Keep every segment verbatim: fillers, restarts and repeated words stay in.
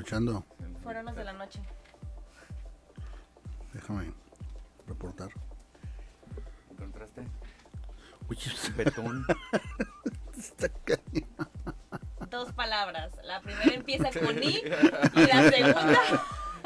aprovechando. Fueron los de la noche. Déjame reportar. ¿Encontraste? Uy, Betún. está cañón. Dos palabras. La primera empieza con I y la segunda.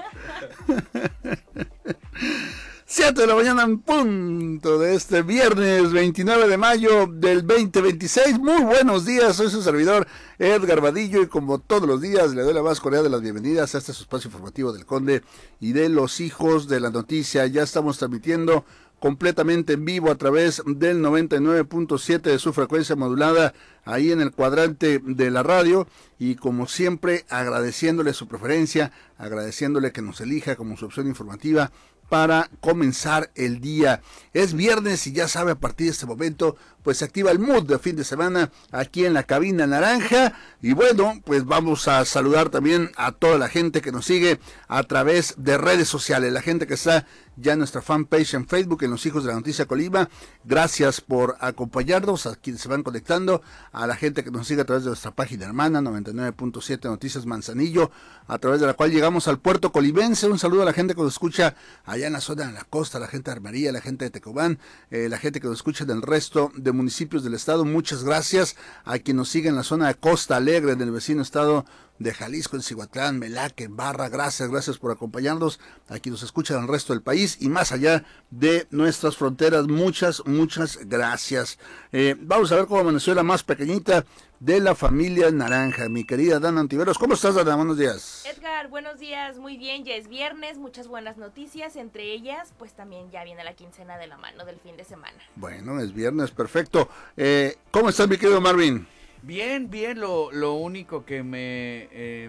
siete de la mañana en punto de este viernes veintinueve de mayo del veinte veintiséis. Muy buenos días, soy su servidor Edgar Vadillo y como todos los días le doy la más cordial de las bienvenidas a este su espacio informativo del Conde y de los hijos de la noticia. Ya estamos transmitiendo completamente en vivo a través del noventa y nueve punto siete de su frecuencia modulada ahí en el cuadrante de la radio, y como siempre agradeciéndole su preferencia, agradeciéndole que nos elija como su opción informativa para comenzar el día. Es viernes y ya sabe, a partir de este momento pues se activa el mood de fin de semana aquí en la cabina naranja. Y bueno, pues vamos a saludar también a toda la gente que nos sigue a través de redes sociales, la gente que está ya en nuestra fanpage en Facebook, en Los Hijos de la Noticia Colima. Gracias por acompañarnos, a quienes se van conectando, a la gente que nos sigue a través de nuestra página hermana noventa y nueve punto siete Noticias Manzanillo, a través de la cual llegamos al puerto colimense. Un saludo a la gente que nos escucha allá en la zona de la costa, la gente de Armería, la gente de Tecobán, eh, la gente que nos escucha del resto de municipios del estado. Muchas gracias a quien nos sigue en la zona de Costa Alegre del vecino estado de Jalisco, en Cihuatlán, Melaque, en Barra. Gracias, gracias por acompañarnos, a quien nos escucha en el resto del país y más allá de nuestras fronteras. Muchas, muchas gracias. Eh, vamos a ver cómo amaneció la más pequeñita de la familia naranja, mi querida Dana Antiveros. ¿Cómo estás, Dana? Buenos días. Edgar, buenos días, muy bien, ya es viernes, muchas buenas noticias, entre ellas, pues también ya viene la quincena de la mano del fin de semana. Bueno, es viernes, perfecto. Eh, ¿Cómo estás, mi querido Marvin? Bien, bien, lo, lo único que me eh,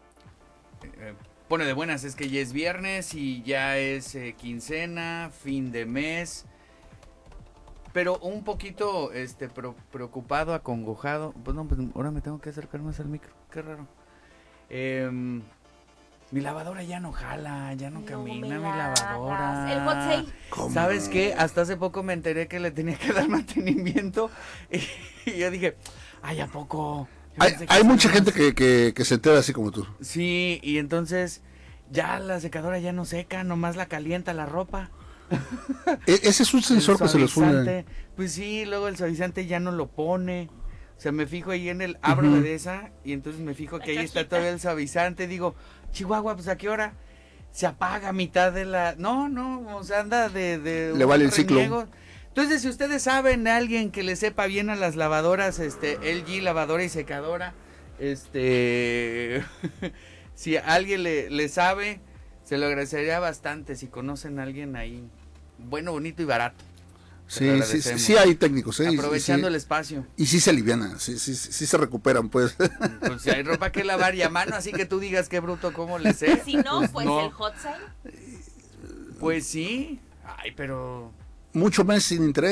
eh, pone de buenas es que ya es viernes y ya es eh, quincena, fin de mes, pero un poquito este pro, preocupado, acongojado. Pues no, pues ahora me tengo que acercar más al micro, qué raro. Eh, mi lavadora ya no jala, ya no, no camina mi lavadora. El hot sale. ¿Cómo? ¿Sabes qué? Hasta hace poco me enteré que le tenía que dar mantenimiento y, y yo dije... Ay, ¿a poco? Hay, hay mucha gente que, que, que se entera así como tú. Sí, y entonces ya la secadora ya no seca, nomás la calienta la ropa. E- ese es un sensor que se los funde. Pues sí, luego el suavizante ya no lo pone. O sea, me fijo ahí en el abro uh-huh. de esa y entonces me fijo que ahí está todavía el suavizante. Digo, Chihuahua, pues ¿a qué hora? Se apaga a mitad de la... No, no, o sea, anda de... de Le vale el ciclo. Entonces, si ustedes saben de alguien que le sepa bien a las lavadoras, este, L G, lavadora y secadora, este, si alguien le, le sabe, se lo agradecería bastante si conocen a alguien ahí, bueno, bonito y barato. Sí, sí, sí, sí hay técnicos, ¿eh? Aprovechando sí, el espacio. Y sí se alivianan, sí, sí, sí se recuperan, pues. Pues si hay ropa que lavar y a mano, así que tú digas qué bruto, ¿cómo le sé? Si no, pues, pues no. el hot sale. Pues sí, ay, pero... Mucho más sin interés.